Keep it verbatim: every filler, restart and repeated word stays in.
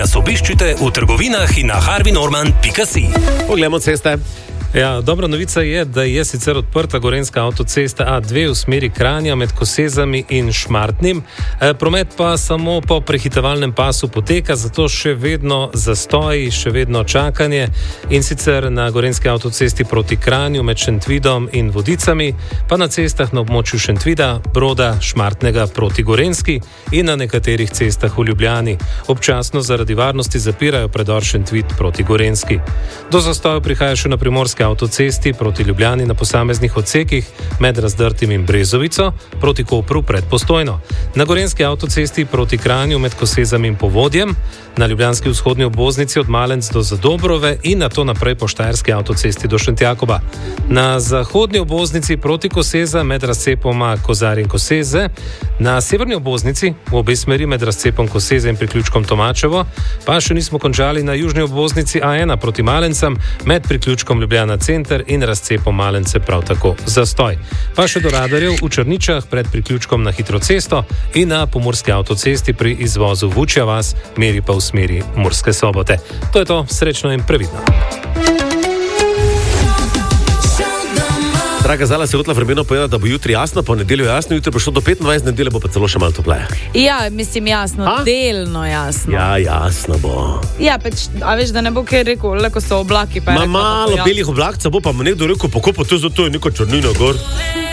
nas obiščite v trgovinah in na harvey norman pika si. Poglejmo ceste. Ja, dobra novica je, da je sicer odprta gorenjska avtocesta A dve v smeri Kranja med Kosezami in Šmartnim. E, promet pa samo po prehitevalnem pasu poteka, zato še vedno zastoji, še vedno čakanje. In sicer na gorenjski avtocesti proti Kranju med Šentvidom in Vodicami, pa na cestah na območju Šentvida, Broda, Šmartnega proti Gorenjski in na nekaterih cestah v Ljubljani. Občasno zaradi varnosti zapirajo predor Šentvid proti Gorenjski. Do zastojev prihaja še na primorski avtocesti proti Ljubljani na posameznih odsekih med Razdrtim in Brezovico proti Kopru pred Postojno. Na gorenjski avtocesti proti Kranju med Kosezami in Povodjem, na ljubljanski vzhodni obvoznici od Malenc do Zadobrove in nato naprej po štajerski avtocesti do Šentjakoba. Na zahodni obvoznici proti Koseza med razcepoma Kozar in Koseze, na severni obvoznici v obe smeri med razcepom Koseze in priključkom Tomačevo, pa še nismo končali na južni obvoznici A ena proti Malencem med priključkom Ljubljana center in razcepom Malence prav tako zastoj. Pa še do radarjev v Črničah pred priključkom na hitro cesto in na pomurski avtocesti pri izvozu Vučja vas, meri pa v smeri Murske Sobote. To je to, srečno in previdno. Draga Zala, se hotla vremeno povedati, da bo jutri jasno, po nedelju jasno, jutri bo šlo do petindvajset, nedelje bo pa celo še malo topleje. Ja, mislim jasno, ha? delno jasno. Ja, jasno bo. Ja, peč, a veš, da ne bo kaj rekel, le ko so oblaki. Pa Ma malo belih oblakcev bo, pa mu nekdo rekel, poko pa to zato je neko črnino gor.